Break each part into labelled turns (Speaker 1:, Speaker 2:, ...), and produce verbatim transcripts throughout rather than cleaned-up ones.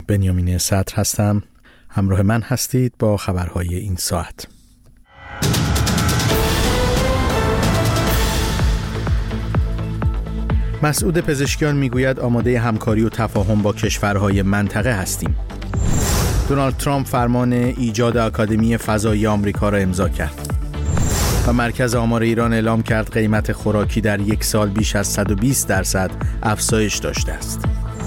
Speaker 1: بنیامین صدر هستم. همراه من هستید با خبرهای این ساعت. مسعود پزشکیان میگوید آماده همکاری و تفاهم با کشورهای منطقه هستیم. دونالد ترامپ فرمان ایجاد آکادمی فضایی آمریکا را امضا کرد. و مرکز آمار ایران اعلام کرد قیمت خوراکی در یک سال بیش از صد و بیست درصد افزایش داشته است.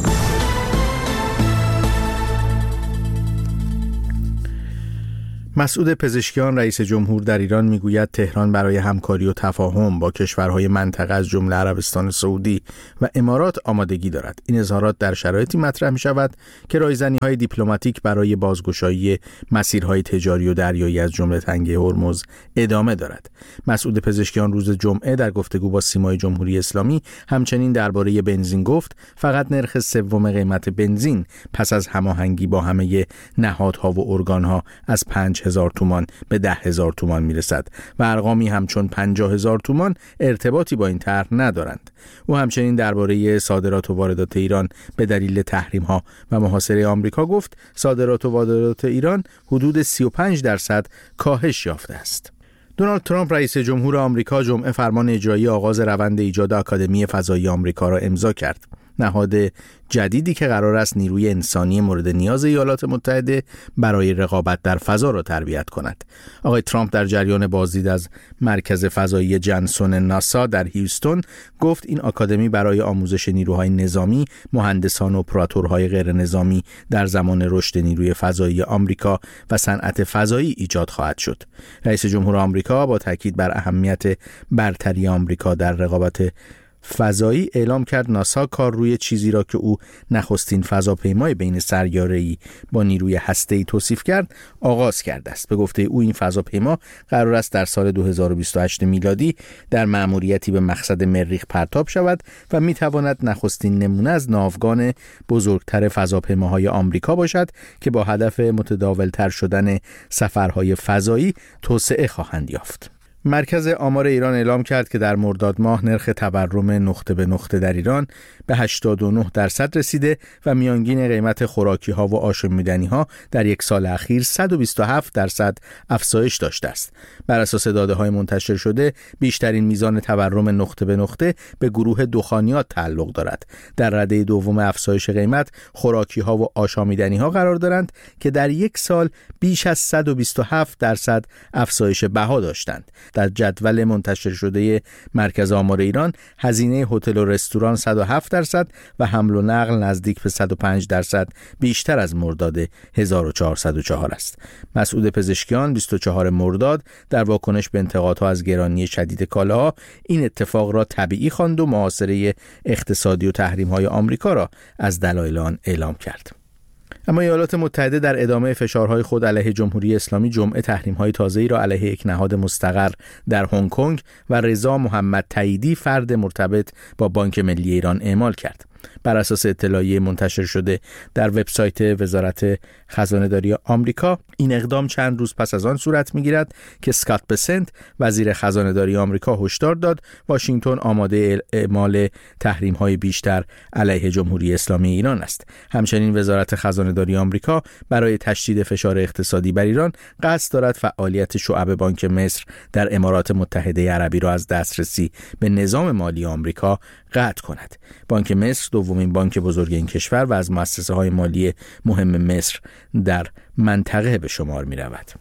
Speaker 1: مسعود پزشکیان رئیس جمهور در ایران میگوید تهران برای همکاری و تفاهم با کشورهای منطقه از جمله عربستان سعودی و امارات آمادگی دارد. این اظهارات در شرایطی مطرح می شود که رایزنی‌های دیپلماتیک برای بازگشایی مسیرهای تجاری و دریایی از جمله تنگه هرمز ادامه دارد. مسعود پزشکیان روز جمعه در گفتگو با سیمای جمهوری اسلامی همچنین درباره بنزین گفت فقط نرخ سوم قیمت بنزین پس از هماهنگی با همه نهادها و ارگانها از پنج هزار تومان به ده هزار تومان میرسد و ارقامی همچون پنجاه هزار تومان ارتباطی با این طرح ندارند. او همچنین درباره صادرات و واردات ایران به دلیل تحریم ها و محاصره آمریکا گفت صادرات و واردات ایران حدود سی و پنج درصد کاهش یافته است. دونالد ترامپ رئیس جمهور آمریکا جمعه فرمان اجرایی آغاز روند ایجاد آکادمی فضایی آمریکا را امضا کرد. نهاد جدیدی که قرار است نیروی انسانی مورد نیاز ایالات متحده برای رقابت در فضا را تربیت کند. آقای ترامپ در جریان بازدید از مرکز فضایی جنسون ناسا در هیوستون گفت این آکادمی برای آموزش نیروهای نظامی، مهندسان و اپراتورهای غیر نظامی در زمان رشد نیروی فضایی آمریکا و صنعت فضایی ایجاد خواهد شد. رئیس جمهور آمریکا با تاکید بر اهمیت برتری آمریکا در رقابت فضایی اعلام کرد ناسا کار روی چیزی را که او نخستین فضاپیمای بین سیاره‌ای با نیروی هسته‌ای توصیف کرد آغاز کرده است. به گفته او این فضاپیما قرار است در سال دو هزار و بیست و هشت میلادی در مأموریتی به مقصد مریخ پرتاب شود و میتواند نخستین نمونه از ناوگان بزرگتر فضاپیماهای آمریکا باشد که با هدف متداولتر شدن سفرهای فضایی توسعه خواهند یافت. مرکز آمار ایران اعلام کرد که در مرداد ماه نرخ تورم نقطه به نقطه در ایران به هشتاد و نه درصد رسیده و میانگین قیمت خوراکی ها و آشامیدنی ها در یک سال اخیر صد و بیست و هفت درصد افزایش داشته است. بر اساس داده های منتشر شده بیشترین میزان تورم نقطه به نقطه به گروه دخانیات تعلق دارد. در رده دوم افزایش قیمت خوراکی ها و آشامیدنی ها قرار دارند که در یک سال بیش از صد و بیست و هفت درصد افزایش بها داشتند. در جدول منتشر شده مرکز آمار ایران هزینه هتل و رستوران صد و هفت درصد و حمل و نقل نزدیک به صد و پنج درصد بیشتر از مرداد هزار و چهارصد و چهار است. مسعود پزشکیان بیست و چهارم مرداد در واکنش به انتقادها از گرانی شدید کالاها این اتفاق را طبیعی خواند و محاصره اقتصادی و تحریم‌های آمریکا را از دلایل آن اعلام کرد. اما ایالات متحده در ادامه فشارهای خود علیه جمهوری اسلامی جمعه تحریم‌های تازه‌ای را علیه یک نهاد مستقر در هنگ کنگ و رضا محمد تاییدی فرد مرتبط با بانک ملی ایران اعمال کرد. بر اساس اطلاعیه منتشر شده در وبسایت وزارت خزانه‌داری آمریکا این اقدام چند روز پس از آن صورت می‌گیرد که اسکات بسنت وزیر خزانه‌داری آمریکا هشدار داد واشنگتن آماده اعمال تحریم‌های بیشتر علیه جمهوری اسلامی ایران است. همچنین وزارت خزانه‌داری آمریکا برای تشدید فشار اقتصادی بر ایران قصد دارد فعالیت شعب بانک مصر در امارات متحده عربی را از دسترسی به نظام مالی آمریکا قطع کند. بانک مصر دومین بانک بزرگ این کشور و از مؤسسه‌های مالی مهم مصر در منطقه به شمار می‌رود.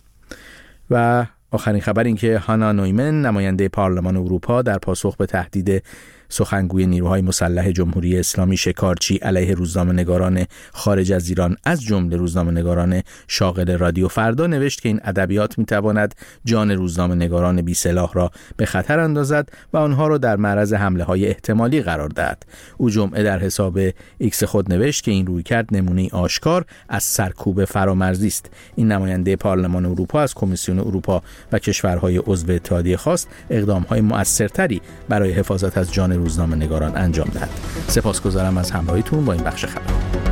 Speaker 1: و آخرین خبر این که هانا نویمن نماینده پارلمان اروپا در پاسخ به تهدید سخنگوی نیروهای مسلح جمهوری اسلامی شکارچی علیه روزنامه‌نگاران خارج از ایران از جمله روزنامه‌نگاران شاغل رادیو فردا نوشت که این ادبیات می‌تواند جان روزنامه‌نگاران بی‌سلاح را به خطر اندازد و آنها را در معرض حمله‌های احتمالی قرار دهد. او جمعه در حساب ایکس خود نوشت که این رویکرد نمونه‌ای آشکار از سرکوب فرامرزی است. این نماینده پارلمان اروپا از کمیسیون اروپا و کشورهای عضو اتحادیه خواست اقدام‌های مؤثرتری برای حفاظت از جان روزنامه‌نگاران انجام دهد. سپاسگزارم از همراهیتون با این بخش خبر.